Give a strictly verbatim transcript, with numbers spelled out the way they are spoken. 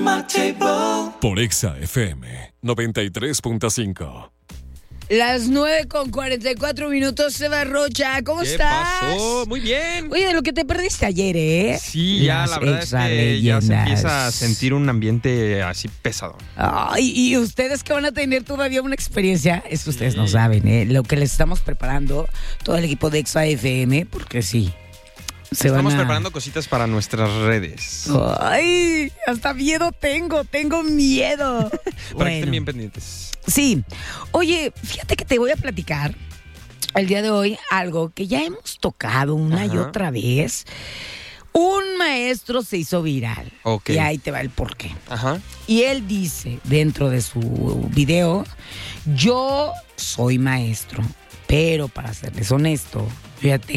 Por Exa F M noventa y tres punto cinco. Las nueve con cuarenta y cuatro minutos, Seba Rocha, ¿cómo ¿Qué estás? pasó? Muy bien. Oye, de lo que te perdiste ayer, ¿eh? Sí, ya Las la verdad es que exaleyendas. ya se empieza a sentir un ambiente así pesado. Ay, y ustedes que van a tener todavía una experiencia, es que ustedes Sí. no saben, ¿eh? Lo que les estamos preparando, todo el equipo de Exa F M, porque sí. Se Estamos van a... preparando cositas para nuestras redes. Ay, hasta miedo tengo, tengo miedo. Para que Bueno. estén bien pendientes. Sí. Oye, fíjate que te voy a platicar el día de hoy algo que ya hemos tocado una y Ajá. otra vez. Un maestro se hizo viral. Ok. Y ahí te va el porqué. Ajá. Y él dice dentro de su video, yo soy maestro, pero para serles honesto, fíjate